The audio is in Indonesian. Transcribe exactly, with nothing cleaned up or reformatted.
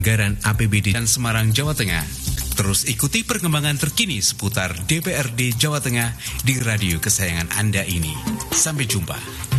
Anggaran A P B D dan Semarang, Jawa Tengah. Terus ikuti perkembangan terkini seputar D P R D Jawa Tengah di radio kesayangan Anda ini. Sampai jumpa.